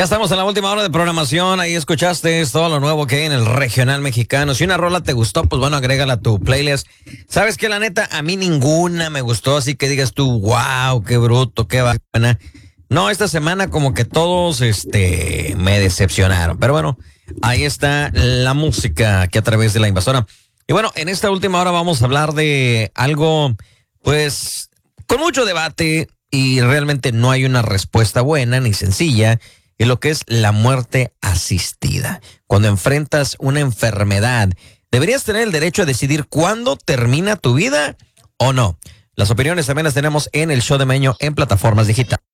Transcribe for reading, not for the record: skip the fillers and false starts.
Ya estamos en la última hora de programación. Ahí escuchaste todo lo nuevo que hay en el regional mexicano. Si una rola te gustó, pues bueno, agrégala a tu playlist. Sabes que la neta, a mí ninguna me gustó, así que digas tú, wow, qué bruto, qué buena. No, esta semana como que todos me decepcionaron. Pero bueno, ahí está la música que a través de la invasora. Y bueno, en esta última hora vamos a hablar de algo, pues, con mucho debate y realmente no hay una respuesta buena ni sencilla. Y lo que es la muerte asistida. Cuando enfrentas una enfermedad, ¿deberías tener el derecho a decidir cuándo termina tu vida o no? Las opiniones también las tenemos en el Show de Meño en plataformas digitales.